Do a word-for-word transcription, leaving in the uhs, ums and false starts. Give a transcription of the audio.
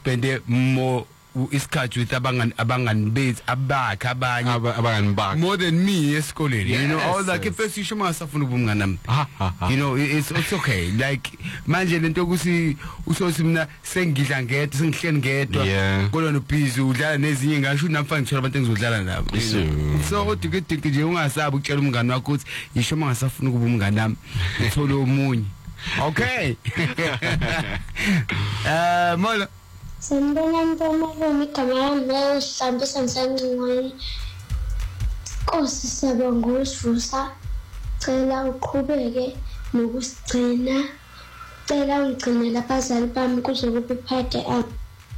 spende more isikhathi with abangani abangani bethu abakhe abanye abangani bakhe more than me esikoleni you know all that if first isho masafuna ubumngani nami you know it's it's okay like manje lento ukuthi usothi mina sengidla ngedwa sengihleni ngedwa kolona busy udlala nezinye ngasho namfana ngithola abantu engizodlala nabo so udike dike nje ungasabi ukutshela umngani wakho ukuthi isho mangasafuna ukuba umngani nami uthole omunye okay eh mola Sembona mpoma igama yami layihambisa ngisancane. Nkosi siyabonga usivusa. Cela uqhubeke nokusigcina. Cela ungigcinele abazali bami kuze kube phade apha.